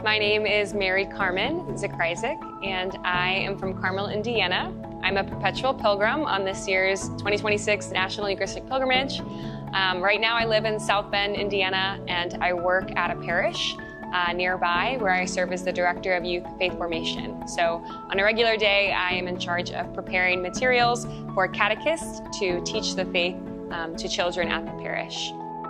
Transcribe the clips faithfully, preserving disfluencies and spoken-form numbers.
My name is Mary Carmen Zakryzik, and I am from Carmel, Indiana. I'm a perpetual pilgrim on this year's twenty twenty-six National Eucharistic Pilgrimage. Um, right now I live in South Bend, Indiana, and I work at a parish uh, nearby where I serve as the Director of Youth Faith Formation. So on a regular day, I am in charge of preparing materials for catechists to teach the faith um, to children at the parish.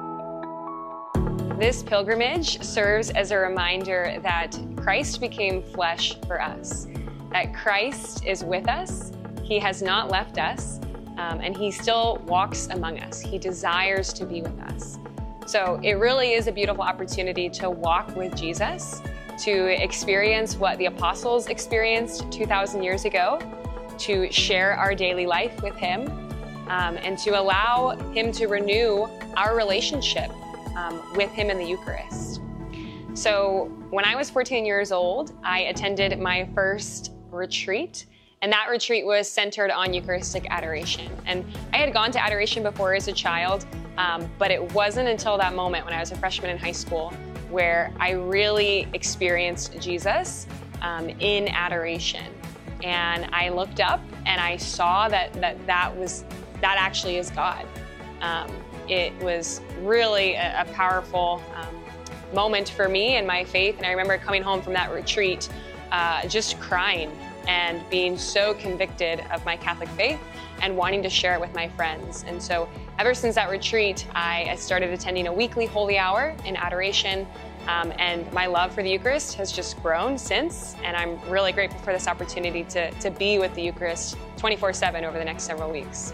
This pilgrimage serves as a reminder that Christ became flesh for us, that Christ is with us, He has not left us, um, and He still walks among us. He desires to be with us. So it really is a beautiful opportunity to walk with Jesus, to experience what the apostles experienced two thousand years ago, to share our daily life with Him, um, and to allow Him to renew our relationship Um, with Him in the Eucharist. So when I was fourteen years old, I attended my first retreat, and that retreat was centered on Eucharistic adoration. And I had gone to adoration before as a child, um, but it wasn't until that moment when I was a freshman in high school where I really experienced Jesus um, in adoration. And I looked up and I saw that that, that was that actually is God. Um, It was really a, a powerful um, moment for me and my faith. And I remember coming home from that retreat uh, just crying and being so convicted of my Catholic faith and wanting to share it with my friends. And so ever since that retreat, I, I started attending a weekly holy hour in adoration. Um, and my love for the Eucharist has just grown since. And I'm really grateful for this opportunity to, to be with the Eucharist twenty-four seven over the next several weeks.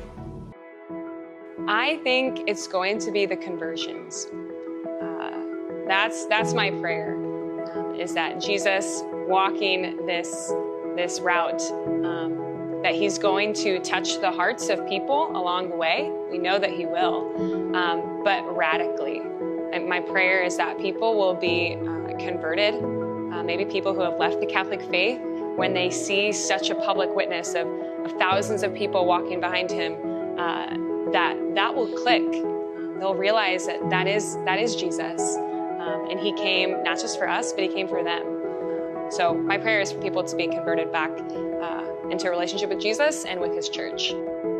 I think it's going to be the conversions. Uh, that's that's my prayer, um, is that Jesus walking this, this route, um, that He's going to touch the hearts of people along the way. We know that He will, um, but radically. And my prayer is that people will be uh, converted, uh, maybe people who have left the Catholic faith, when they see such a public witness of, of thousands of people walking behind Him, uh, that that will click. They'll realize that that is, that is Jesus. Um, and He came not just for us, but He came for them. So my prayer is for people to be converted back uh, into a relationship with Jesus and with His church.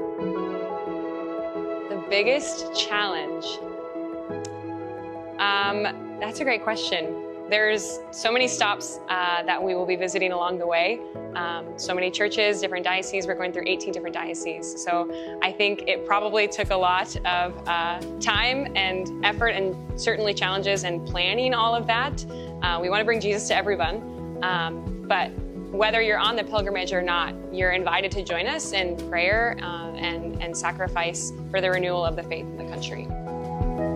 The biggest challenge? Um, that's a great question. There's so many stops uh, that we will be visiting along the way. Um, so many churches, different dioceses. We're going through eighteen different dioceses. So I think it probably took a lot of uh, time and effort and certainly challenges and planning all of that. Uh, we want to bring Jesus to everyone. Um, but whether you're on the pilgrimage or not, you're invited to join us in prayer uh, and, and sacrifice for the renewal of the faith in the country.